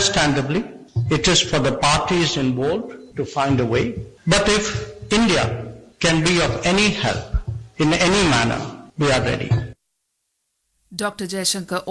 Understandably, it is for the parties involved to find a way. But if India can be of any help in any manner, we are ready. Dr. Jaishankar